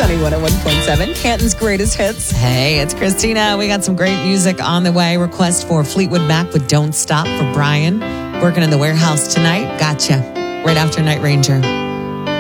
Sunny 101.7, Canton's greatest hits. Hey, it's Christina. We got some great music on the way. Request for Fleetwood Mac with Don't Stop for Brian. Working in the warehouse tonight. Gotcha. Right after Night Ranger.